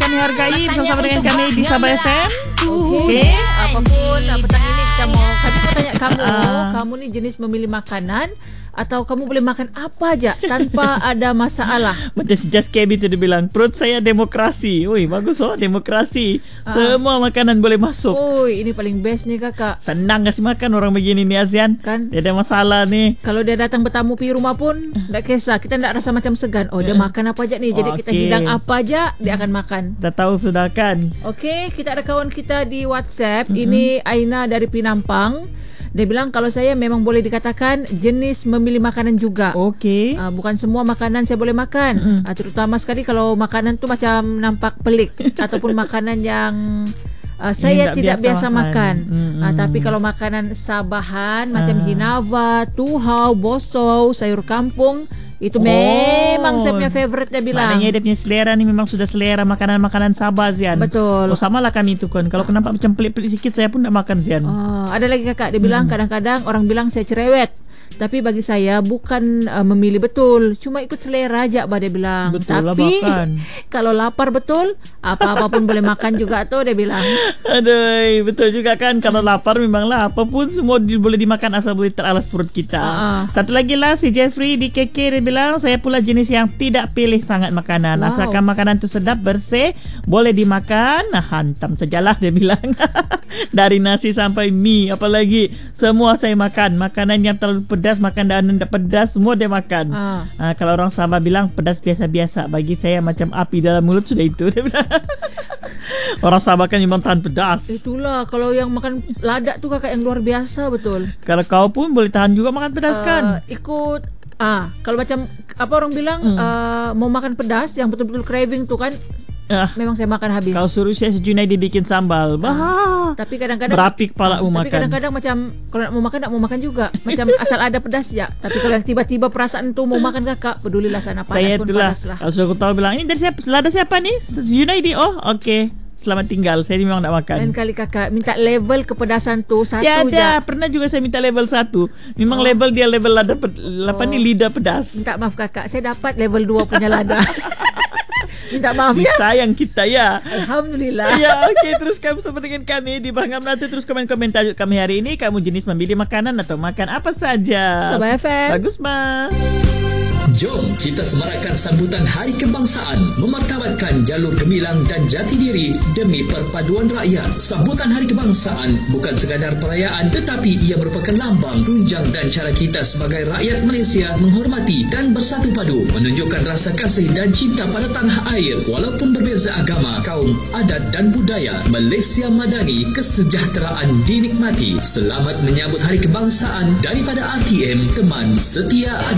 kami hargai bersama dengan kami di Sabah FM. Okey, apapun petang ini kami mau tanya kamu ni jenis memilih makanan atau kamu boleh makan apa aja tanpa ada masalah? Macam si Just KB tu dia bilang, perut saya demokrasi. Ui, bagus demokrasi. Semua makanan boleh masuk. Ui, ini paling best ni kakak. Senang kasih makan orang begini ni ASEAN. Kan? Dia ada masalah ni. Kalau dia datang bertamu pergi rumah pun tak kisah, kita tak rasa macam segan. Oh, dia makan apa aja ni. Jadi kita hidang apa aja dia akan makan. Dah tahu sudah kan. Okey, kita ada kawan kita di WhatsApp. Ini Aina dari Pinampang. Dia bilang kalau saya memang boleh dikatakan jenis memilih makanan juga. Okey. Bukan semua makanan saya boleh makan. Terutama sekali kalau makanan tu macam nampak pelik ataupun makanan yang saya tidak biasa makan. Tapi kalau makanan Sabahan macam hinava, tuhau, bosau, sayur kampung, itu memang saya punya favorite dia bilang. Maknanya dia punya selera ni memang sudah selera makanan-makanan Sabah Zian. Betul. Oh, sama lah kami tu kan. Kalau nampak macam pelik-pelik sikit saya pun tak makan Zian. Ada lagi kakak, dia bilang kadang-kadang orang bilang saya cerewet. Tapi bagi saya bukan memilih betul, cuma ikut selera aja dia bilang. Betul tapi lah kalau lapar betul, apa-apa pun boleh makan juga tuh dia bilang. Aduh, betul juga kan. Kalau lapar memanglah apapun semua boleh dimakan asal boleh teralas perut kita. Satu lagi lah si Jeffrey di KK dia bilang, saya pula jenis yang tidak pilih sangat makanan. Asalkan makanan tu sedap, bersih, boleh dimakan, hantam sajalah dia bilang. Dari nasi sampai mie, apalagi semua saya makan. Makanan yang terlalu pedas, makanan yang pedas, semua dia makan. Kalau orang Sabah bilang pedas biasa-biasa, bagi saya macam api dalam mulut sudah itu dia bilang. Orang Sabah kan memang tahan pedas. Itulah kalau yang makan ladak tu kakak yang luar biasa betul. Kalau kau pun boleh tahan juga makan pedas kan? Ikut kalau macam apa orang bilang mau makan pedas yang betul-betul craving tu kan, memang saya makan habis. Kalau suruh saya Junaidi bikin sambal, tapi kadang-kadang berapi kepala tapi makan. kadang-kadang macam kalau nak mau makan juga macam asal ada pedas ya. Tapi kalau yang tiba-tiba perasaan tu mau makan kakak, pedulilah sana panas saya pun itulah, panas lah. Kalau sudah aku tahu bilang ini dari siapa, selada siapa ni? Junaidi. Oh okey, selamat tinggal. Saya memang tak makan. Lain kali kakak minta level kepedasan tu satu je. Ya ada, pernah juga saya minta level 1. Memang level dia level lada ni lidah pedas. Minta maaf kakak, saya dapat level 2 punya lada. Minta maaf ya. Sayang kita ya. Alhamdulillah. Ya, okey, terus kamu bersama dengan kami di Bahangam Melati. Terus komen-komen tajuk kami hari ini. Kamu jenis memilih makanan atau makan apa saja? Sabah FM. Bagus, Ma. Jom kita semarakkan sambutan Hari Kebangsaan, memartabatkan jalur gemilang dan jati diri demi perpaduan rakyat. Sambutan Hari Kebangsaan bukan sekadar perayaan, tetapi ia merupakan lambang, tunjang dan cara kita sebagai rakyat Malaysia menghormati dan bersatu padu, menunjukkan rasa kasih dan cinta pada tanah air. Walaupun berbeza agama, kaum, adat dan budaya, Malaysia madani, kesejahteraan dinikmati. Selamat menyambut Hari Kebangsaan daripada RTM, teman setia.